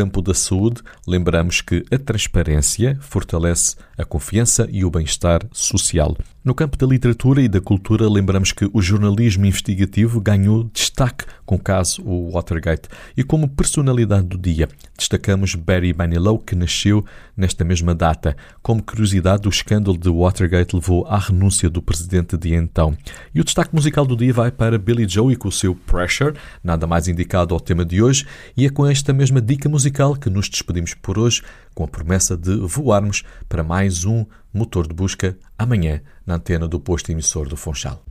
campo da saúde, lembramos que a transparência fortalece a confiança e o bem-estar social. No campo da literatura e da cultura, lembramos que o jornalismo investigativo ganhou destaque com o caso Watergate. E como personalidade do dia, destacamos Barry Manilow, que nasceu nesta mesma data. Como curiosidade, o escândalo de Watergate levou à renúncia do presidente de então. E o destaque musical do dia vai para Billy Joe e com o seu Pressure, nada mais indicado ao tema de hoje, e é com esta mesma dica musical que nos despedimos por hoje, com a promessa de voarmos para mais um motor de busca amanhã na antena do posto emissor do Funchal.